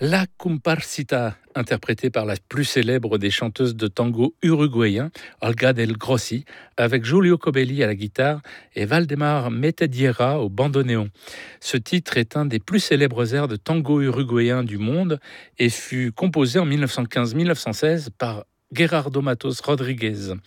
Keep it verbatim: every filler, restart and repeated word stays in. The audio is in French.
La Comparsita, interprétée par la plus célèbre des chanteuses de tango uruguayen, Olga del Grossi, avec Giulio Cobelli à la guitare et Valdemar Metediera au bandoneon. Ce titre est un des plus célèbres airs de tango uruguayen du monde et fut composé en mille neuf cent quinze mille neuf cent seize par Gerardo Matos Rodriguez.